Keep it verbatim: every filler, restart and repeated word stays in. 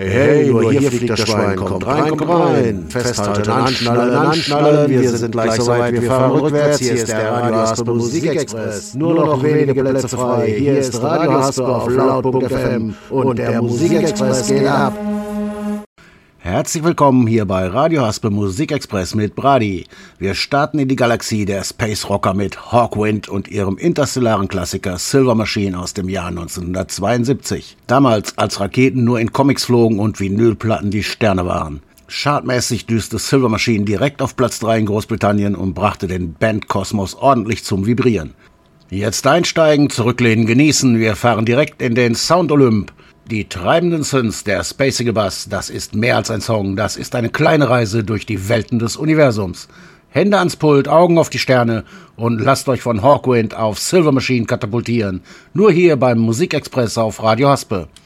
Hey, hey, nur hier fliegt das Schwein, kommt rein, kommt rein. Festhalten, anschnallen, anschnallen, wir sind gleich soweit, wir fahren rückwärts. Hier ist der Radio Haspe Musikexpress. Nur noch wenige Plätze frei. Hier ist Radio Haspe auf laut Punkt F M und der Musikexpress geht ab. Herzlich willkommen hier bei Radio Haspe Musikexpress mit Brady. Wir starten in die Galaxie der Space Rocker mit Hawkwind und ihrem interstellaren Klassiker Silver Machine aus dem Jahr neunzehnhundertzweiundsiebzig. Damals, als Raketen nur in Comics flogen und Vinylplatten die Sterne waren. Chartmäßig düste Silver Machine direkt auf Platz drei in Großbritannien und brachte den Bandkosmos ordentlich zum Vibrieren. Jetzt einsteigen, zurücklehnen, genießen, wir fahren direkt in den Sound Olymp. Die treibenden Synths, der spacige Bass, das ist mehr als ein Song, das ist eine kleine Reise durch die Welten des Universums. Hände ans Pult, Augen auf die Sterne und lasst euch von Hawkwind auf Silver Machine katapultieren. Nur hier beim Musikexpress auf Radio Haspe.